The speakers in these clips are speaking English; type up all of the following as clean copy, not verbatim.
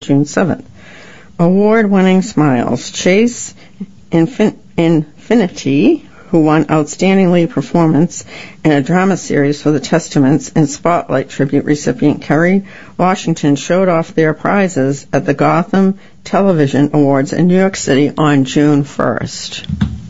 June 7th. Award-winning smiles. Chase Infinity, who won Outstanding Lead Performance in a Drama Series for The Testaments, and Spotlight tribute recipient Kerry Washington showed off their prizes at the Gotham Television Awards in New York City on June 1st.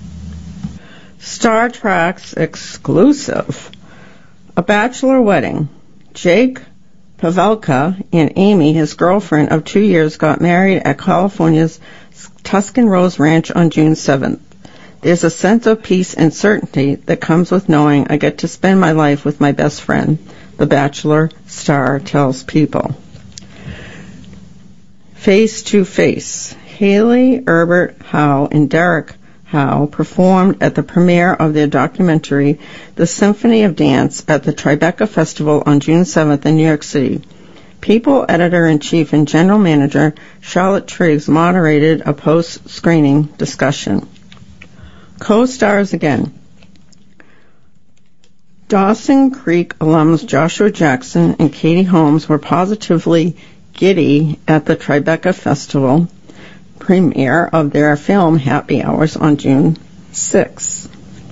Star Trek's exclusive. A bachelor wedding. Jake Pavelka and Amy, his girlfriend of 2 years, got married at California's Tuscan Rose Ranch on June 7th. There's a sense of peace and certainty that comes with knowing I get to spend my life with my best friend, the Bachelor star tells People. Face to Face. Haley Herbert Howe and Derek Howe performed at the premiere of their documentary, The Symphony of Dance, at the Tribeca Festival on June 7th in New York City. People editor-in-chief and general manager Charlotte Triggs moderated a post-screening discussion. Co-stars again. Dawson Creek alums Joshua Jackson and Katie Holmes were positively giddy at the Tribeca Festival premiere of their film Happy Hours on June 6.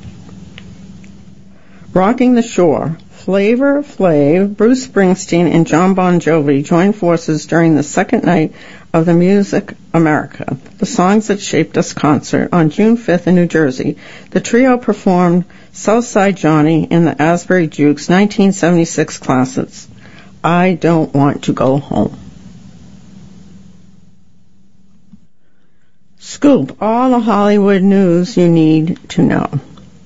Rocking the Shore. Flavor Flav, Bruce Springsteen, and John Bon Jovi joined forces during the second night of the Music America, the Songs That Shaped Us concert on June 5th in New Jersey. The trio performed Southside Johnny and the Asbury Jukes 1976 classics, I Don't Want to Go Home. Scoop, all the Hollywood news you need to know.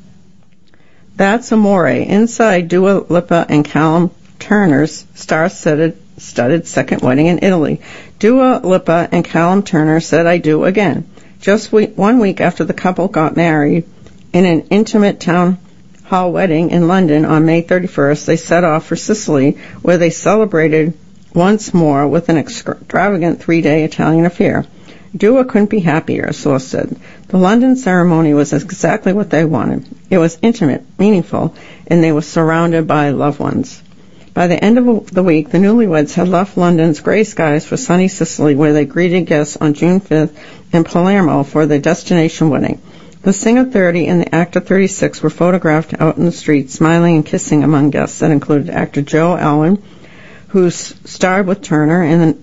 That's Amore, inside Dua Lipa and Callum Turner's star-studded second wedding in Italy. Dua Lipa and Callum Turner said I do again. Just 1 week after the couple got married in an intimate town hall wedding in London on May 31st, they set off for Sicily, where they celebrated once more with an extravagant 3-day Italian affair. Dua couldn't be happier, a source said. The London ceremony was exactly what they wanted. It was intimate, meaningful, and they were surrounded by loved ones. By the end of the week, the newlyweds had left London's grey skies for sunny Sicily, where they greeted guests on June 5th in Palermo for their destination wedding. The singer 30 and the actor 36 were photographed out in the street, smiling and kissing among guests. That included actor Joe Alwyn, who starred with Turner in the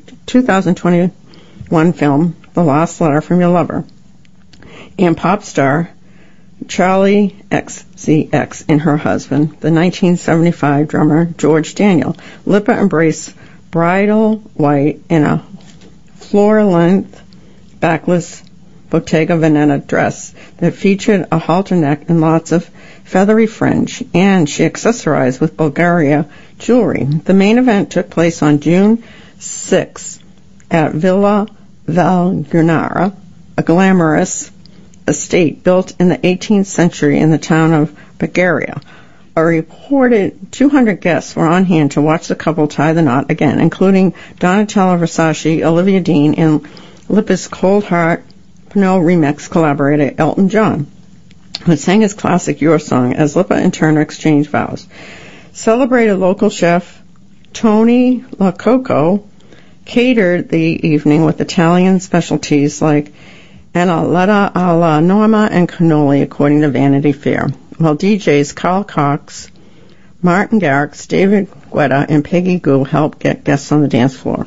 2021 film The Last Letter from Your Lover, and pop star Charlie XCX and her husband, the 1975 drummer George Daniel. Lipa embraced bridal white in a floor-length backless Bottega Veneta dress that featured a halter neck and lots of feathery fringe, and she accessorized with Bulgaria jewelry. The main event took place on June 6 at Villa Valgunara, a glamorous estate built in the 18th century in the town of Bulgaria. A reported 200 guests were on hand to watch the couple tie the knot again, including Donatella Versace, Olivia Dean, and Lipa's Cold Heart Pinot remix collaborator Elton John, who sang his classic Your Song as Lipa and Turner exchanged vows. Celebrated local chef Tony Lococo catered the evening with Italian specialties like annaletta alla norma and cannoli, according to Vanity Fair, while DJs Carl Cox, Martin Garrix, David Guetta, and Peggy Gou helped get guests on the dance floor.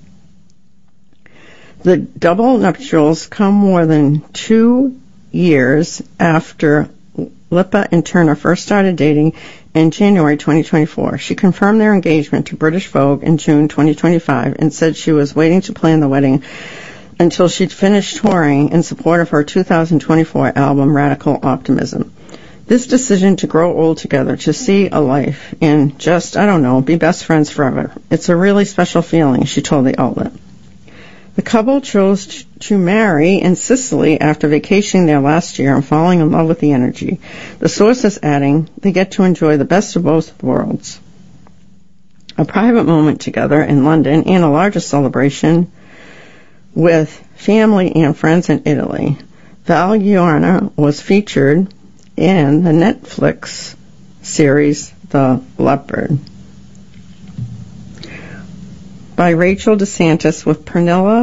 The double nuptials come more than 2 years after Lipa and Turner first started dating in January 2024. She confirmed their engagement to British Vogue in June 2025 and said she was waiting to plan the wedding until she'd finished touring in support of her 2024 album Radical Optimism. This decision to grow old together, to see a life, and just, be best friends forever. It's a really special feeling, she told the outlet. The couple chose to marry in Sicily after vacationing there last year and falling in love with the energy. The source is adding, they get to enjoy the best of both worlds. A private moment together in London and a larger celebration with family and friends in Italy. Valgiorna was featured in the Netflix series The Leopard by Rachel DeSantis with Pernilla